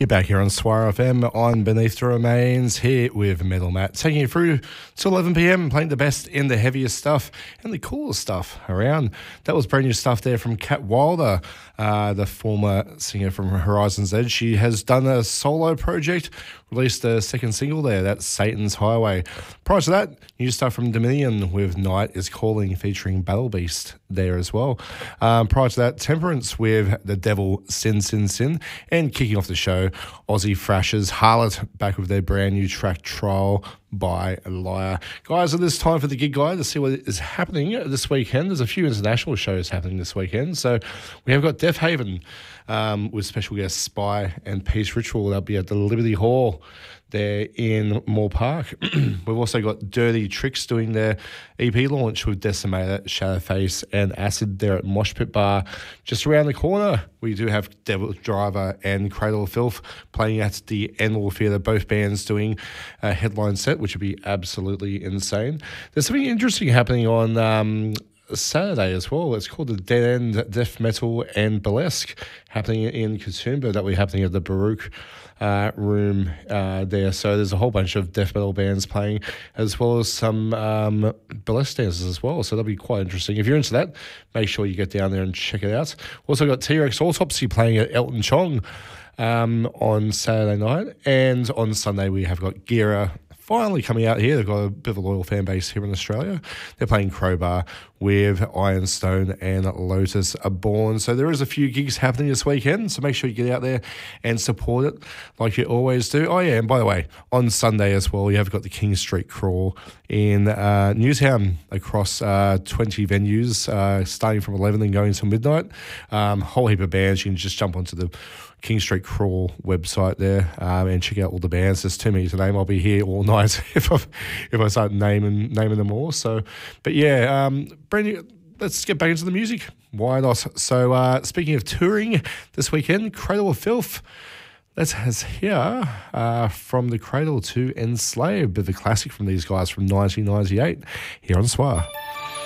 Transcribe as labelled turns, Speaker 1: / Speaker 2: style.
Speaker 1: You're back here on Swire FM on Beneath the Remains, here with Metal Matt, taking you through to 11 p.m, playing the best in the heaviest stuff and the coolest stuff around. That was brand new stuff there from Kat Wilder, the former singer from Horizon's Edge. She has done a solo project, released a second single there, that's Satan's Highway. Prior to that, new stuff from Dominion with Night is Calling, featuring Battle Beast there as well. Prior to that, Temperance with The Devil, Sin, Sin, Sin. And kicking off the show, Aussie Thrashers Harlot back with their brand new track Trial by a Liar. Guys, it is time for the gig guide to see what is happening this weekend. There's a few international shows happening this weekend. So we have got Death Haven with special guests Spy and Peace Ritual. They'll be at the Liberty Hall there in Moore Park. We've also got Dirty Tricks doing their EP launch with Decimator, Shadowface and Acid there at Mosh Pit Bar. Just around the corner, we do have Devil Driver and Cradle of Filth playing at the Enwell Theatre, both bands doing a headline set, which would be absolutely insane. There's something interesting happening on Saturday as well. It's called the Dead End Death Metal and Burlesque, happening in Katoomba. That will be happening at the Baruch room there. So there's a whole bunch of death metal bands playing, as well as some burlesque dancers as well. So that'll be quite interesting. If you're into that, make sure you get down there and check it out. Also got T-Rex Autopsy playing at Elton Chong on Saturday night. And on Sunday we have got Gira finally coming out here. They've got a bit of a loyal fan base here in Australia. They're playing Crowbar with Ironstone and Lotus Are Born. So there is a few gigs happening this weekend, so make sure you get out there and support it like you always do. Oh yeah, and by the way, on Sunday as well, you have got the King Street Crawl in Newtown across 20 venues, starting from 11 and going until midnight. Whole heap of bands. You can just jump onto the King Street Crawl website there and check out all the bands. There's too many to name. I'll be here all night if I start naming them all. So, but yeah, Brendan, let's get back into the music. Why not? So, speaking of touring this weekend, Cradle of Filth. Let's hear From the Cradle to Enslaved, a bit of a classic from these guys from 1998 here on Swire.